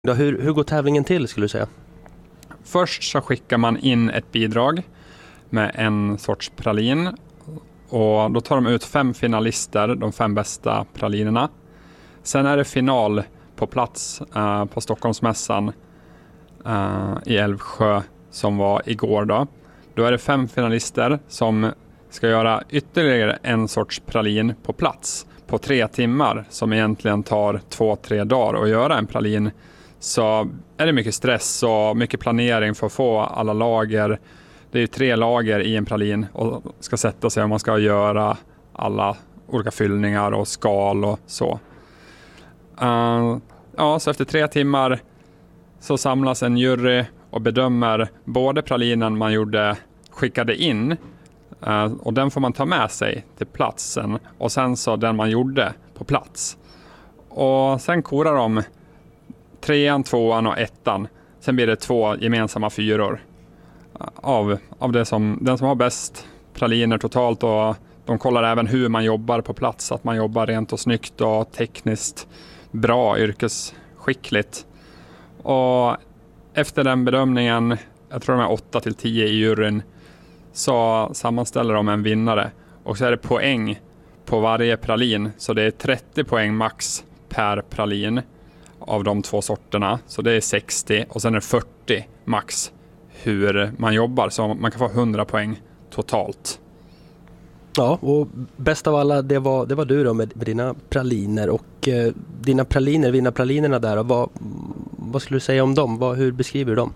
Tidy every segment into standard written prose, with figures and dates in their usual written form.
Hur går tävlingen till skulle du säga? Först så skickar man in ett bidrag med en sorts pralin. Och då tar de ut 5 finalister, de 5 bästa pralinerna. Sen är det final på plats på Stockholmsmässan i Älvsjö som var igår då. Då är det 5 finalister som ska göra ytterligare en sorts pralin på plats på 3 timmar som egentligen tar 2-3 dagar att göra en pralin. Så är det mycket stress och mycket planering för att få alla lager. Det är 3 lager i en pralin och ska sätta sig om man ska göra alla olika fyllningar och skal och så. Så efter 3 timmar så samlas en jury och bedömer både pralinen man skickade in och den får man ta med sig till platsen och sen så den man gjorde på plats. Och sen korar de 3:an, 2:an och 1:an. Sen blir det 2 gemensamma 4:or av den som har bäst praliner totalt, och de kollar även hur man jobbar på plats, att man jobbar rent och snyggt och tekniskt bra, yrkesskickligt. Och efter den bedömningen, jag tror de är 8-10 i juryn, så sammanställer de en vinnare och så är det poäng på varje pralin, så det är 30 poäng max per pralin av de 2 sorterna, så det är 60 och sen är det 40 max hur man jobbar, så man kan få 100 poäng totalt. Ja, och bäst av alla det var du då med dina praliner, och dina pralinerna där, och vad skulle du säga om dem? Hur beskriver du dem?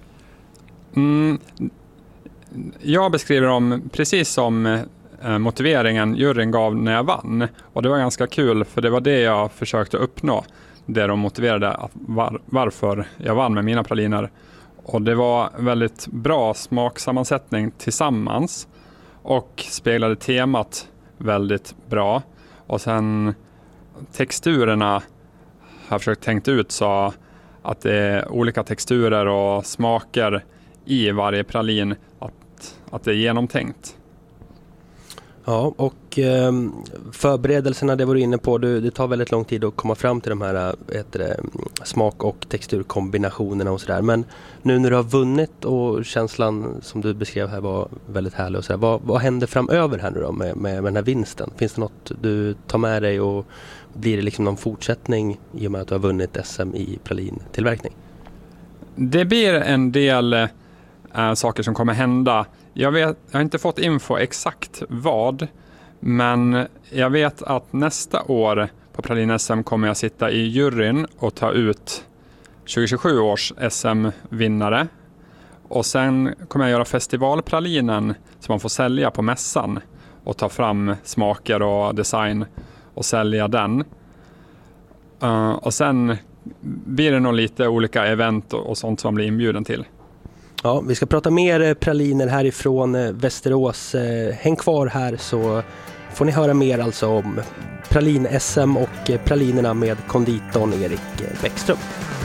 Jag beskriver dem precis som motiveringen juryn gav när jag vann, och det var ganska kul för det var det jag försökte uppnå, det de motiverade varför jag vann med mina praliner. Och det var väldigt bra smaksammansättning tillsammans och speglade temat väldigt bra. Och sen texturerna har jag försökt tänkt ut så att det är olika texturer och smaker i varje pralin, att det är genomtänkt. Ja, och förberedelserna, det var du inne på, det tar väldigt lång tid att komma fram till de här smak- och texturkombinationerna och sådär. Men nu när du har vunnit och känslan som du beskrev här var väldigt härlig och sådär, vad händer framöver här nu då med den här vinsten? Finns det något du tar med dig, och blir det liksom någon fortsättning i och med att du har vunnit SM i pralintillverkning? Det blir en del saker som kommer hända. Jag har inte fått info exakt vad, men jag vet att nästa år på Pralin-SM kommer jag sitta i juryn och ta ut 2027 års SM-vinnare. Och sen kommer jag göra festivalpralinen som man får sälja på mässan och ta fram smaker och design och sälja den. Och sen blir det nog lite olika event och sånt som man blir inbjuden till. Ja, vi ska prata mer praliner härifrån Västerås. Häng kvar här så får ni höra mer alltså om Pralin-SM och pralinerna med konditorn Erik Bäckström.